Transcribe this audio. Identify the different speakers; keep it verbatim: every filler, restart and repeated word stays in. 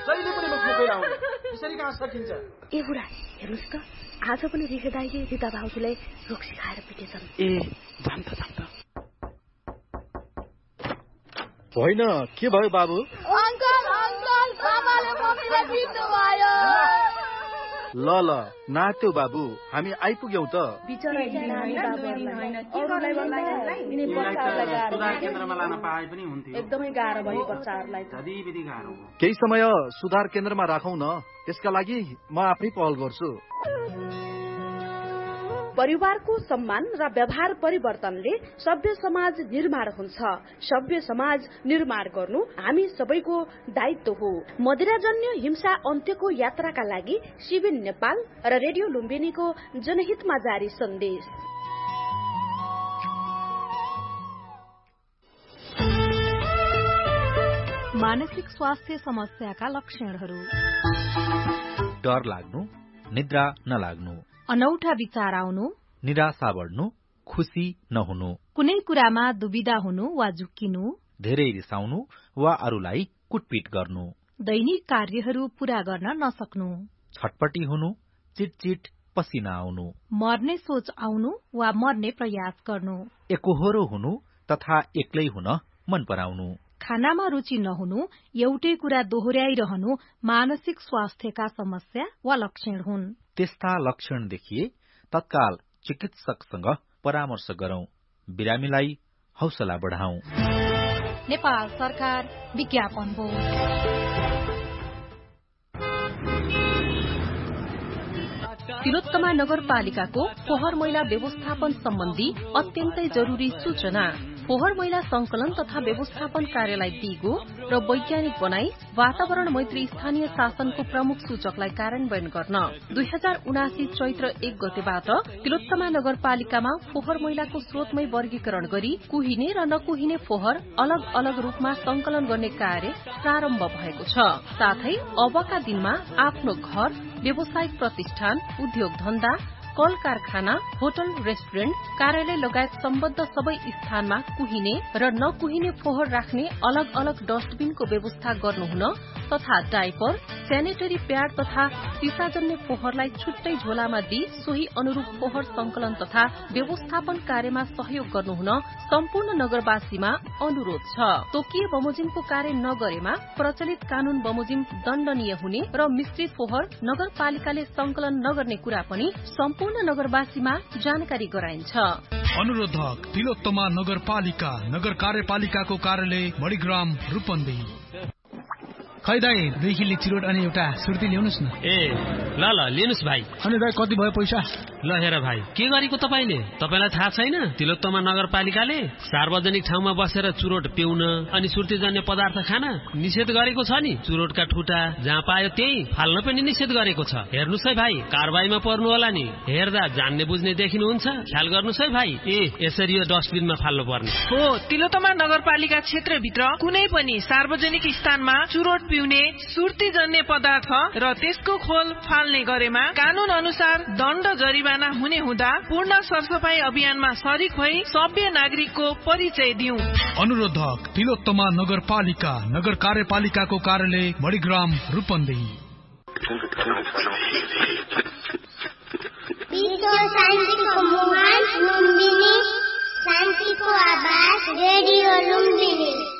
Speaker 1: जहिले पनि मुख मुखै लाउने यसरी कहाँ सकिन्छ?
Speaker 2: ए बुढा हेर्नुस् त, आज पनि रिखे दाइले रिता भाउजूलाई रोक्सी खाएर पिटेछन्।
Speaker 3: ए जाम त जाम त। होइन के भयो बाबु?
Speaker 4: अङ्कल अङ्कल बाबाले मम्मीलाई पिट्नु भयो।
Speaker 3: ल ल नात्यो बाबु, हामी आइपुग्यौं त।
Speaker 2: बिचरा नानी बाबुहरूलाई अरूलाई भन्दा यिनी बच्चाहरूलाई गाह्रो
Speaker 1: सुधार केन्द्रमा लान पाए पनि हुन्थ्यो।
Speaker 2: एकदमै गाह्रो भयो बच्चाहरूलाई।
Speaker 1: जतिबिधि गाह्रो हो।
Speaker 3: केही समय सुधार केन्द्रमा राखौं न, त्यसका लागि म आफै पहल गर्छु।
Speaker 2: परिवारको सम्मान र व्यवहार परिवर्तनले सभ्य समाज निर्माण हुन्छ। सभ्य समाज निर्माण गर्नु हामी सबैको दायित्व हो। मदिराजन्य हिंसा अन्त्यको यात्राका लागि सिबिन नेपाल र रेडियो लुम्बिनीको जनहितमा जारी सन्देश।
Speaker 5: मानसिक स्वास्थ्य समस्याका लक्षणहरू:
Speaker 6: डर लाग्नु, निद्रा नलाग्नु,
Speaker 5: अनौठा विचार आउनु,
Speaker 6: निराशा बढ्नु, खुशी नहुनु,
Speaker 5: कुनै कुरामा दुविधा हुनु वा झुक्किनु,
Speaker 6: धेरै रिसाउनु वा अरूलाई कुटपिट गर्नु,
Speaker 5: दैनिक कार्यहरू पूरा गर्न नसक्नु,
Speaker 6: छटपटी हुनु, चिटचिट पसिना आउनु,
Speaker 5: मर्ने सोच आउनु वा मर्ने प्रयास गर्नु,
Speaker 6: एकोहोरो हुनु तथा एक्लै हुन मन पराउनु,
Speaker 5: खानामा रुचि नहुनु, एउटै कुरा दोहोर्याइरहनु मानसिक स्वास्थ्यका समस्या वा लक्षण हुन्।
Speaker 6: त्यस्ता लक्षण देखिए तत्काल चिकित्सकसँग परामर्श गरौं। बिरामीलाई हौसला बढाउँ।
Speaker 5: नेपाल सरकार विज्ञापन हो। तिलोत्तमा नगरपालिकाको फोहोर मैला व्यवस्थापन सम्बन्धी अत्यन्तै जरूरी सूचना। फोहोर मैला संकलन तथा व्यवस्थापन कार्यालय दिगो र वैज्ञानिक बनाई वातावरण मैत्री स्थानीय शासनको प्रमुख सूचकलाई कार्यान्वयन गर्न दुई हजार उनासी चैत्र एक गतेबाट तिलोत्तमा नगरपालिकामा फोहोर मैलाको स्रोतमै वर्गीकरण गरी कुहिने र नकुहिने फोहोर अलग अलग रूपमा संकलन गर्ने कार्य प्रारम्भ भएको छ। साथै अबका दिनमा आफ्नो घर, व्यावसायिक प्रतिष्ठान, उद्योग धन्दा, कल कारखाना, होटल, रेस्टुरेन्ट, कार्यालय लगायत सम्बद्ध सबै स्थानमा कुहिने र नकुहिने फोहोर राख्ने अलग अलग डस्टबिनको व्यवस्था गर्नुहुन तथा डाइपर, सेनेटरी प्याड तथा सिसाजन्य फोहोरलाई छुट्टै झोलामा दिई सोही अनुरूप फोहोर संकलन तथा व्यवस्थापन कार्यमा सहयोग गर्नुहुन सम्पूर्ण नगरवासीमा अनुरोध छ। तोकिए बमोजिमको कार्य नगरेमा प्रचलित कानून बमोजिम दण्डनीय हुने र मिश्रित फोहोर नगरपालिकाले संकलन नगर्ने कुरा पनि सम्पूर्ण नगरवासीमा जानकारी गराइन्छ।
Speaker 7: अनुरोधक तिलोत्तमा नगरपालिका, नगर कार्यपालिकाको कार्यालय मणिग्राम रूपन्देही।
Speaker 8: खै दाइ दुई चिरोट अनि एउटा सुर्ती ल्याउनुस् न।
Speaker 9: ए ल ल लिनुस् भाइ।
Speaker 8: अनि दाइ कति भयो पैसा?
Speaker 9: ल हेर भाइ, के गरेको तपाईले? तपाईलाई थाहा छैन तिलोत्तमा नगरपालिकाले सार्वजनिक ठाउँमा बसेर चुरोट पिउन अनि सुर्तीजन्य पदार्थ खान निषेध गरेको छ नि। चुरोटका ठुटा जहाँ पायो त्यही फाल्न पनि निषेध गरेको छ। हेर्नुस् है भाइ, कारबाहीमा पर्नु होला नि। हेर्दा जान्ने बुझ्ने देखिनुहुन्छ, ख्याल गर्नुस् है भाइ। ए यसरी यो डस्टबिनमा फाल्नु पर्ने
Speaker 10: हो। तिलोत्तमा नगरपालिका क्षेत्रभित्र कुनै पनि सार्वजनिक स्थानमा चुरोट पिउने, सुर्तीजन्य पदार्थ र त्यसको खोल फाल्ने गरेमा कानून अनुसार दण्ड जरिवाना हुने हुँदा पूर्ण सरसफाई अभियानमा सरिक भई सभ्य नागरिकको परिचय दिउँ।
Speaker 7: अनुरोधक तिलोत्तमा नगरपालिका, नगर कार्यपालिकाको कार्यालय मणिग्राम रूपन्देही।
Speaker 4: शान्तिको मुहान लुम्बिनी, शान्तिको आवाज रेडियो लुम्बिनी।